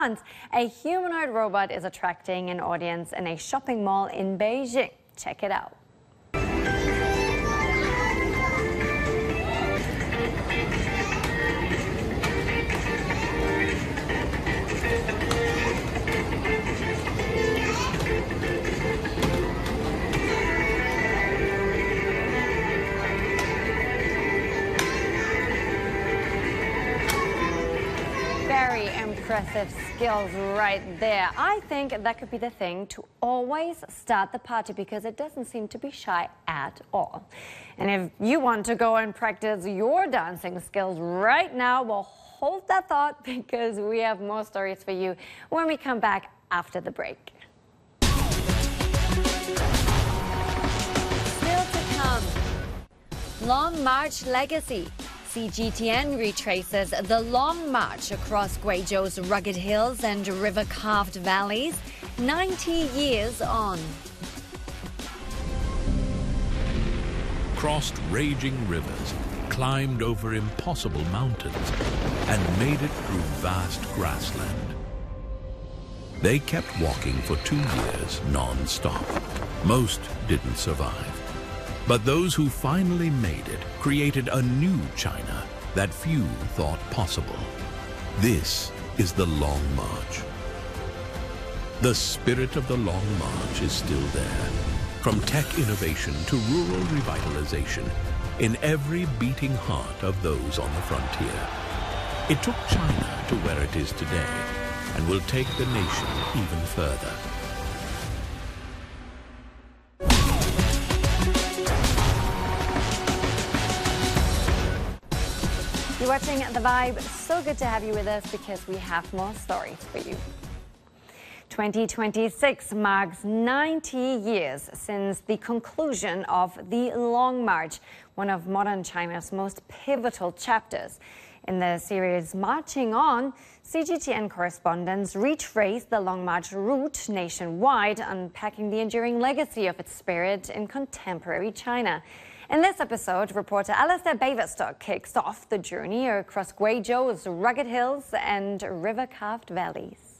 A humanoid robot is attracting an audience in a shopping mall in Beijing. Check it out. Very impressive skills right there. I think that could be the thing to always start the party because it doesn't seem to be shy at all. And if you want to go and practice your dancing skills right now, well, hold that thought because we have more stories for you when we come back after the break. Still to come, Long March legacy. CGTN retraces the long march across Guizhou's rugged hills and river-carved valleys, 90 years on. Crossed raging rivers, climbed over impossible mountains, and made it through vast grassland. They kept walking for 2 years non-stop. Most didn't survive. But those who finally made it created a new China that few thought possible. This is the Long March. The spirit of the Long March is still there. From tech innovation to rural revitalization, in every beating heart of those on the frontier. It took China to where it is today and will take the nation even further. You're watching The Vibe. So good to have you with us because we have more stories for you. 2026 marks 90 years since the conclusion of the Long March, one of modern China's most pivotal chapters. In the series Marching On, CGTN correspondents retrace the Long March route nationwide, unpacking the enduring legacy of its spirit in contemporary China. In this episode, reporter Alistair Baverstock kicks off the journey across Guizhou's rugged hills and river-carved valleys.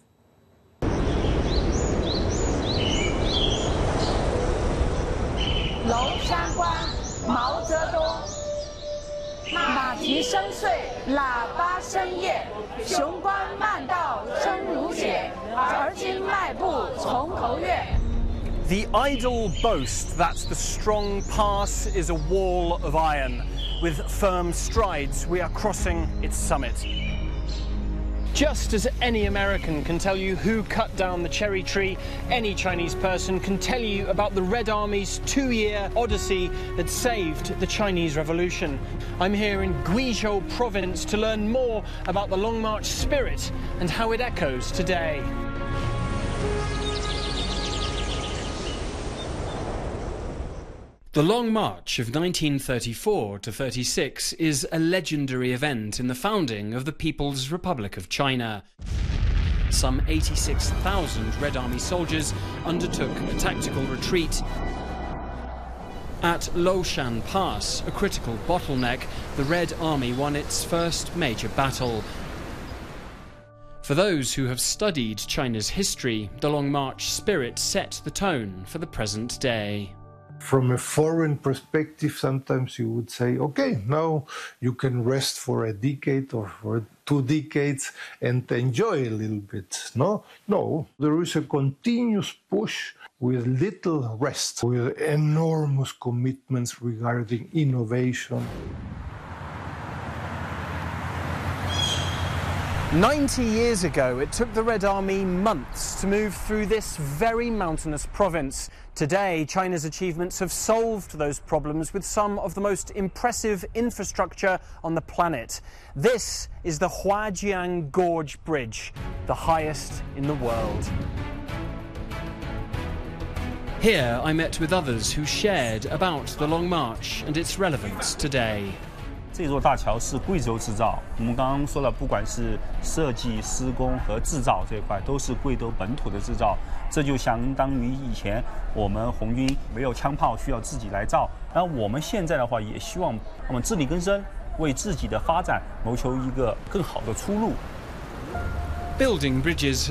龙山关，毛泽东，马蹄声碎，喇叭声夜，雄关漫道生如血，而今迈步从头越。 The idle boast that the strong pass is a wall of iron. With firm strides, we are crossing its summit. Just as any American can tell you who cut down the cherry tree, any Chinese person can tell you about the Red Army's 2-year odyssey that saved the Chinese Revolution. I'm here in Guizhou province to learn more about the Long March spirit and how it echoes today. The Long March of 1934 to 36 is a legendary event in the founding of the People's Republic of China. Some 86,000 Red Army soldiers undertook a tactical retreat. At Loushan Pass, a critical bottleneck, the Red Army won its first major battle. For those who have studied China's history, the Long March spirit set the tone for the present day. From a foreign perspective, sometimes you would say, okay, now you can rest for a decade or for 2 decades and enjoy a little bit. No, there is a continuous push with little rest, with enormous commitments regarding innovation. 90 years ago, it took the Red Army months to move through this very mountainous province. Today, China's achievements have solved those problems with some of the most impressive infrastructure on the planet. This is the Huajiang Gorge Bridge, the highest in the world. Here I met with others who shared about the Long March and its relevance today. 这座大桥是贵州制造，我们刚刚说了，不管是设计、施工和制造这一块，都是贵州本土的制造。这就相当于以前我们红军没有枪炮，需要自己来造。然后我们现在的话，也希望我们自力更生，为自己的发展谋求一个更好的出路。 Building bridges